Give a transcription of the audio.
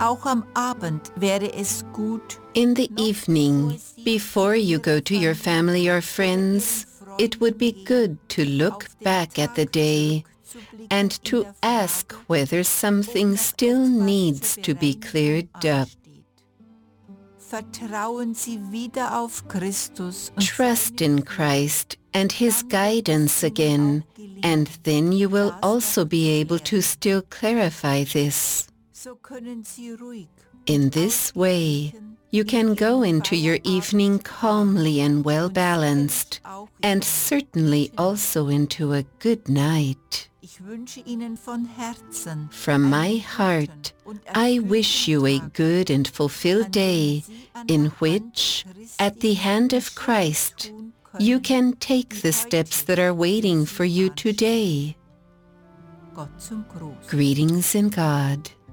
Auch am Abend wäre es gut, In the evening, before you go to your family or friends, it would be good to look back at the day and to ask whether something still needs to be cleared up. Vertrauen Sie wieder auf Christus und Trust in Christ and His guidance again, and then you will also be able to still clarify this. so können Sie ruhig In this way, you can go into your evening calmly and well-balanced, and certainly also into a good night. Ich wünsche Ihnen von Herzen From my heart, I wish you a good and fulfilled day in which, at the hand of Christ, you can take the steps that are waiting for you today. Gott zum Gruß. Greetings in God.